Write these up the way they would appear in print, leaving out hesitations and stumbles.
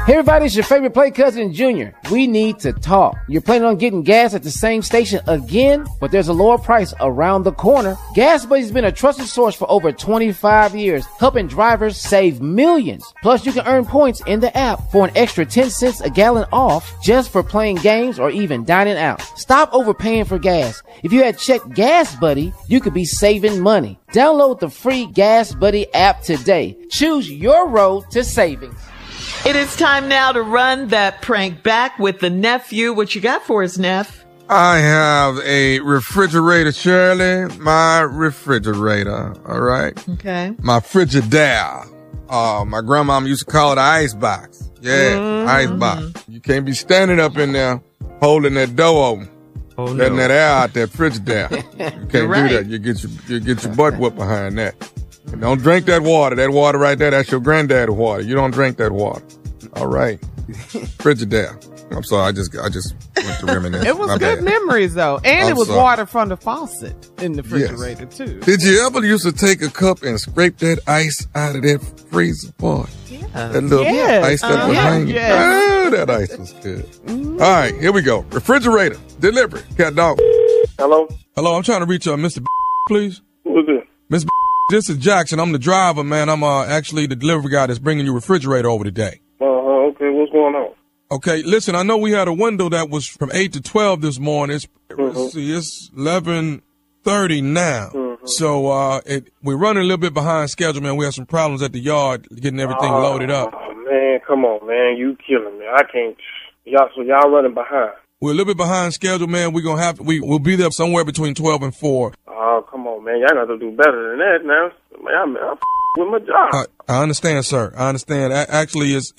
Hey everybody, it's your favorite play cousin, Junior. We need to talk. You're planning on getting gas at the same station again, but there's a lower price around the corner. Gas Buddy's been a trusted source for over 25 years, helping drivers save millions. Plus, you can earn points in the app for an extra 10 cents a gallon off just for playing games or even dining out. Stop overpaying for gas. If you had checked Gas Buddy, you could be saving money. Download the free Gas Buddy app today. Choose your road to savings. It is time now to run that prank back with the nephew. What you got for us, Neff? I have a refrigerator, Shirley. My refrigerator, all right? Okay. My Frigidaire. My grandmama used to call it an ice box. Yeah, ice box. You can't be standing up in there holding that door open, letting that air out that Frigidaire. You can't do that. You get your butt whooped behind that. And don't drink that water. That water right there, that's your granddad's water. You don't drink that water. All right. Frigidaire. I'm sorry, I just went to reminisce. It was good memories, though. And it was water from the faucet in the refrigerator, too. Did you ever used to take a cup and scrape that ice out of that freezer part? Yeah. That little ice that was hanging. Oh, that ice was good. All right, here we go. Refrigerator. Delivery. Cat dog. Hello? Hello, I'm trying to reach Mr. please. Who is it? Mr. This is Jackson. I'm the driver, man. I'm actually the delivery guy that's bringing you refrigerator over today. Okay. What's going on? Okay, listen, I know we had a window that was from 8 to 12 this morning. Let's see, it's 11:30 now. So we're running a little bit behind schedule, man. We have some problems at the yard getting everything loaded up. Oh, man, come on, man. You killing me. I can't. Y'all running behind. We're a little bit behind schedule, man. We're going to we'll be there somewhere between 12 and 4. Oh, come on, man. Y'all got to do better than that now. Man, I'm with my job. I understand, sir. I understand. Actually, it's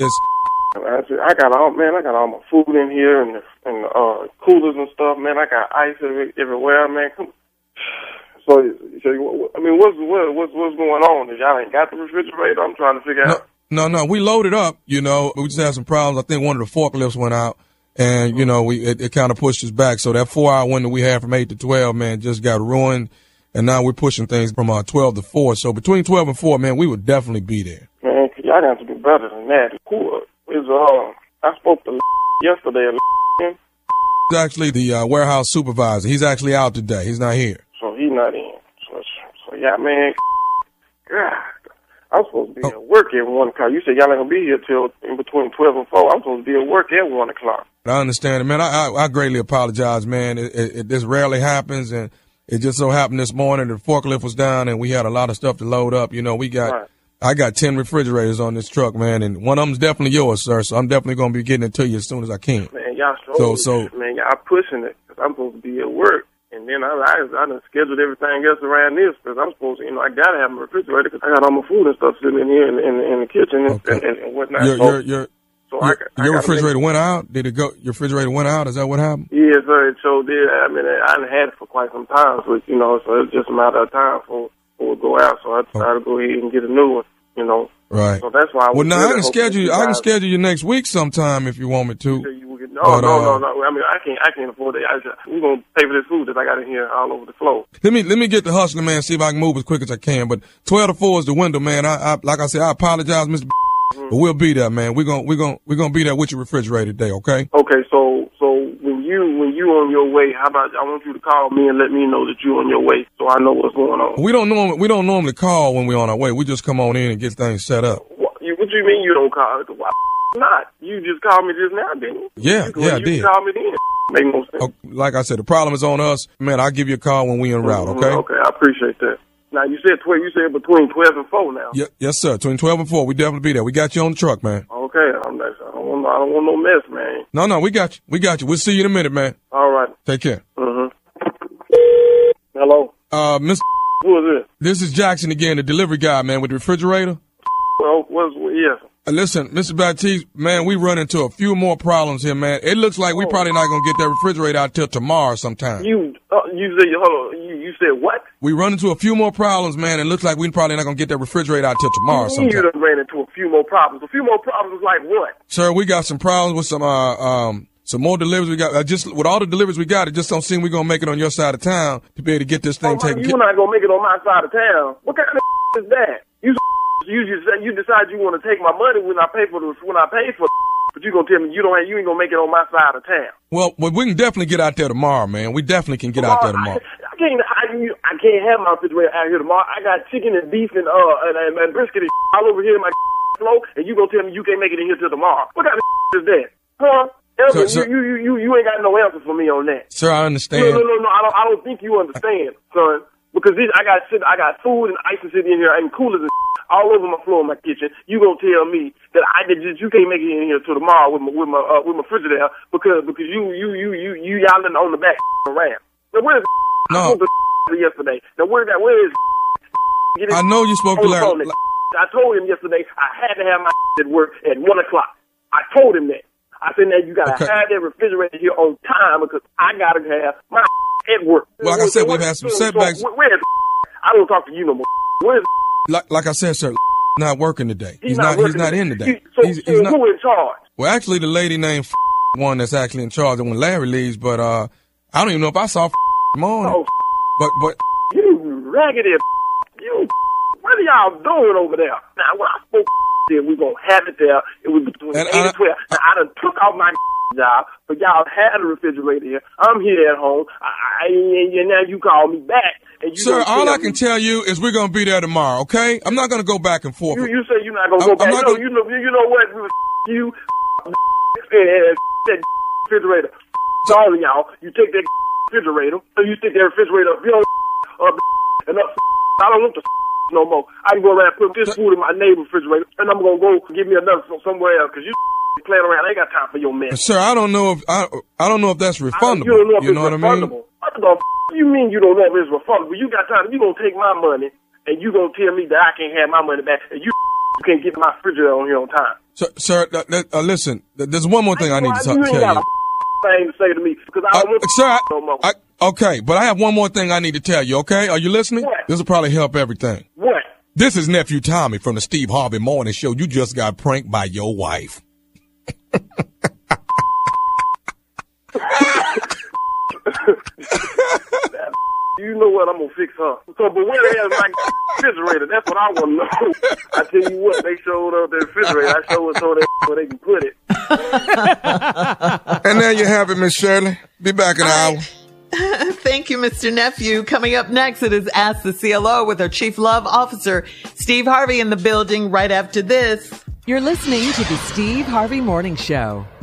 I got all my food in here and coolers and stuff, man. I got ice everywhere, man. So I mean, what's going on? If y'all ain't got the refrigerator, I'm trying to figure out. No, we loaded up. You know, we just had some problems. I think one of the forklifts went out, and you know, it kind of pushed us back. So that 4-hour window we had from 8 to 12, man, just got ruined. And now we're pushing things from 12 to 4. So between 12 and 4, man, we would definitely be there. Man, y'all got to do better than that. Cool. I spoke to yesterday. He's actually the warehouse supervisor. He's actually out today. He's not here. So he's not in. So yeah, man. God, I'm supposed to be at work at 1 o'clock. You said y'all ain't gonna be here till in between 12 and 4. I'm supposed to be at work at 1 o'clock. I understand it, man. I greatly apologize, man. This rarely happens, and it just so happened this morning the forklift was down, and we had a lot of stuff to load up. You know, I got 10 refrigerators on this truck, man, and one of them's definitely yours, sir. So I'm definitely gonna be getting it to you as soon as I can. Man, y'all man, y'all pushing it because I'm supposed to be at work, and then I done scheduled everything else around this because I'm supposed to, I gotta have my refrigerator because I got all my food and stuff sitting in here in the kitchen and whatnot. Your refrigerator went out? Did it go? Your refrigerator went out? Is that what happened? Yes, sir. It sure did. I mean, I done had it for quite some time, so so it's just a matter of time for it go out. So I decided to go ahead and get a new one. Right. So that's why. I can schedule you next week sometime if you want me to. No. I mean, I can't afford it. We're gonna pay for this food that I got in here all over the floor. Let me get the hustler, man. See if I can move as quick as I can. But 12 to 4 is the window, man. Like I said, I apologize, Mr. But we'll be there, man. We're gonna be there with your refrigerator today, okay? Okay. So when you on your way, how about I want you to call me and let me know that you on your way, so I know what's going on. We don't normally call when we're on our way. We just come on in and get things set up. What you mean you don't call? Why not? You just called me just now, didn't you? Yeah, I did. You called me then. Make no sense. Like I said, the problem is on us, man. I'll give you a call when we en route, okay? Okay, I appreciate that. Now, you said 12. You said between 12 and 4 now. Yes, sir. Between 12 and 4. We definitely be there. We got you on the truck, man. Okay. I don't want no mess, man. No, we got you. We'll see you in a minute, man. All right. Take care. Hello? Mr. Who is it? This is Jackson again, the delivery guy, man, with the refrigerator. Well, yes. Listen, Mr. Baptiste, man, we run into a few more problems here, man. It looks like we probably not going to get that refrigerator out till tomorrow sometime. You said what? We run into a few more problems, man. It looks like we probably not going to get that refrigerator out till tomorrow sometime. You done ran into a few more problems. A few more problems like what? Sir, we got some problems with So more deliveries we got. Just with all the deliveries we got, it just don't seem we're going to make it on your side of town to be able to get this thing taken care of. You're not going to make it on my side of town. What kind of is that? You decide you want to take my money when I pay for but you gonna tell me you ain't gonna make it on my side of town. Well, we can definitely get out there tomorrow, man. We definitely can get out there tomorrow. I can't have my refrigerator out here tomorrow. I got chicken and beef and brisket and all over here in my flow, and you gonna tell me you can't make it in here till tomorrow? What kind of is that? Huh? Sir, you ain't got no answer for me on that. Sir, I understand. No. I don't think you understand, son. Because I got food and ice sitting in here and coolers and all over my floor in my kitchen. You gonna tell me that you can't make it in here till tomorrow with my refrigerator because you yelling on the back around. Now where's no yesterday? Now where is I know you spoke to Larry. I told him yesterday I had to have my at work at 1:00. I told him that. I said, now you gotta have that refrigerator here on time because I gotta have my at work. Well, like I said, we've had some setbacks. I don't talk to you no more. Where's like I said, sir, not working today. He's not in today. He's not. Who in charge? Well, actually, the lady named one that's actually in charge of when Larry leaves, but I don't even know if I saw morning. Oh, but you raggedy you. What are y'all doing over there? Now, when I spoke there, we gonna have it there. It was between 8 and 12. Now, I done took off my job, but y'all had a refrigerator here. I'm here at home. And now you call me back. And you sir, all I can tell you is we're gonna be there tomorrow. Okay? I'm not gonna go back and forth. You say you're not gonna go back. You know what? You and that refrigerator. So all of y'all, you take that refrigerator, and you stick that refrigerator up your and up. I don't want the no more. I can go around and put this food in my neighbor's refrigerator, and I'm gonna go give me another somewhere else because you playing around. I ain't got time for your mess. Sir, I don't know if that's refundable. You don't know if you know it's refundable. What the you mean you don't know if it's refundable? You got time. You gonna take my money and you gonna tell me that I can't have my money back and you can't get my refrigerator on here on time. Sir, listen. There's one more thing I need to tell you. Thing to say to me because I don't sir, no more. Okay, but I have one more thing I need to tell you. Okay, are you listening? What? This will probably help everything. What? This is Nephew Tommy from the Steve Harvey Morning Show. You just got pranked by your wife. You know what? I'm gonna fix her. So, but where the hell is my refrigerator? That's what I want to know. I tell you what, they showed up their refrigerator. I showed them where they can put it. And there you have it, Miss Shirley. Be back in an hour. Thank you, Mr. Nephew. Coming up next, it is Ask the CLO with our Chief Love Officer, Steve Harvey, in the building right after this. You're listening to the Steve Harvey Morning Show.